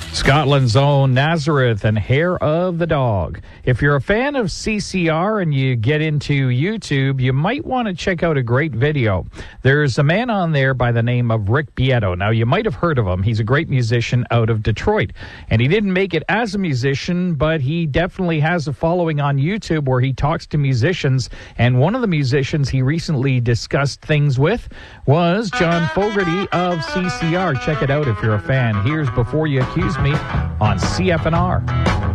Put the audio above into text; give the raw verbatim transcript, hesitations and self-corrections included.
Scotland's own Nazareth and Hair of the Dog. If you're a fan of C C R and you get into YouTube, you might want to check out a great video. There's a man on there by the name of Rick Beato. Now, you might have heard of him. He's a great musician out of Detroit. And he didn't make it as a musician, but he definitely has a following on YouTube where he talks to musicians. And one of the musicians he recently discussed things with was John Fogerty of C C R. Check it out if you're a fan. Here's Before You Accuse Me on C F N R.